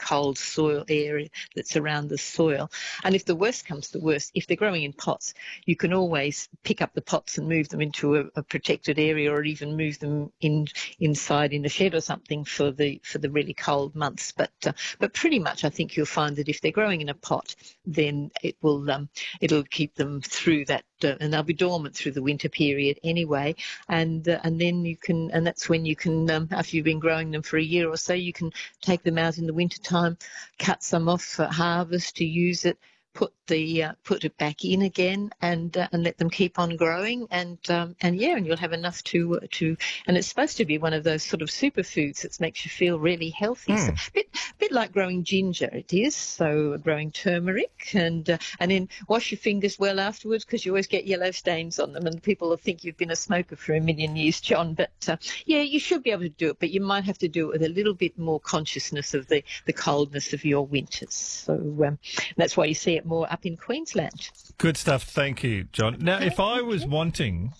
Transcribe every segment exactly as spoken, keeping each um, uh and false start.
cold soil area that's around the soil. And if the worst comes to worst, if they're growing in pots, you can always pick up the pots and move them into a, a protected area, or even move them in inside in a shed or something for the for the really cold months. But uh, but pretty much, I think you'll find that if they're growing in a pot, then it will um, it'll keep them through that, uh, and they'll be dormant through the winter period anyway. And uh, and then you can, and that's when you can, um, after you've been growing them for a year or so, you can take them out in the winter time, cut some off for harvest to use it, put the uh, put it back in again, and uh, and let them keep on growing, and um, and yeah, and you'll have enough to uh, to. And it's supposed to be one of those sort of superfoods that makes you feel really healthy. Mm. So a bit bit like growing ginger, it is. So growing turmeric, and uh, and then wash your fingers well afterwards, because you always get yellow stains on them, and people will think you've been a smoker for a million years, John. But uh, yeah, you should be able to do it, but you might have to do it with a little bit more consciousness of the the coldness of your winters. So um, that's why you see it more up in Queensland. Good stuff. Thank you, John. Now, if I was wanting,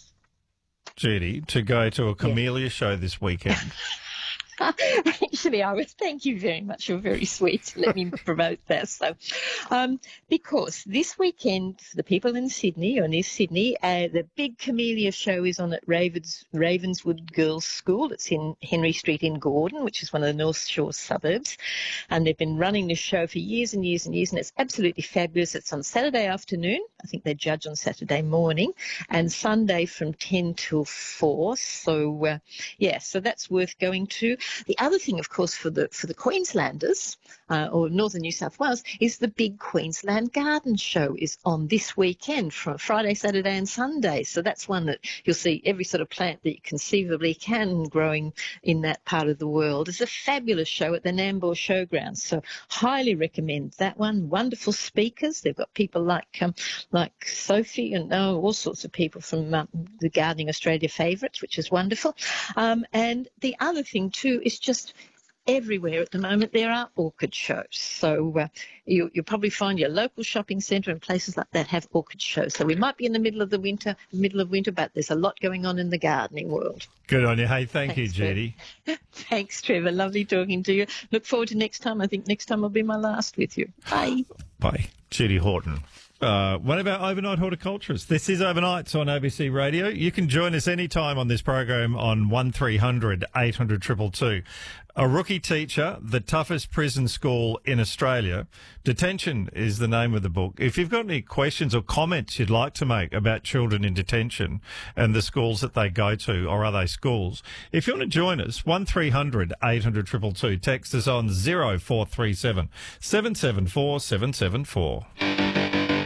Judy, to go to a camellia yeah. show this weekend... Actually, I would thank you very much. You're very sweet to let me promote that. So, um, because this weekend, for the people in Sydney or near Sydney, uh, the big camellia show is on at Ravens, Ravenswood Girls' School. It's in Henry Street in Gordon, which is one of the North Shore suburbs. And they've been running this show for years and years and years, and it's absolutely fabulous. It's on Saturday afternoon. I think they judge on Saturday morning, and Sunday from ten till four. So, uh, yeah, so that's worth going to. The other thing, of course, for the for the Queenslanders uh, or Northern New South Wales is the big Queensland Garden Show is on this weekend, from Friday, Saturday and Sunday. So that's one that you'll see every sort of plant that you conceivably can growing in that part of the world. It's a fabulous show at the Nambour Showgrounds. So highly recommend that one. Wonderful speakers. They've got people like um, like Sophie and oh, all sorts of people from um, the Gardening Australia favourites, which is wonderful. Um, and the other thing too is just everywhere at the moment there are orchid shows. So uh, you, you'll probably find your local shopping centre and places like that have orchid shows. So we might be in the middle of the winter, middle of winter, but there's a lot going on in the gardening world. Good on you. Hey, thank Thanks, you, Judy. Trevor. Thanks, Trevor. Lovely talking to you. Look forward to next time. I think next time will be my last with you. Bye. Bye. Judy Horton. Uh, one of our overnight horticulturists. This is Overnights on A B C Radio. You can join us anytime on this program on one three hundred eight hundred two two two. A rookie teacher, the toughest prison school in Australia. Detention is the name of the book. If you've got any questions or comments you'd like to make about children in detention and the schools that they go to, or are they schools, if you want to join us, one three hundred eight hundred two two two. Text us on zero four three seven seven seven four seven seven four.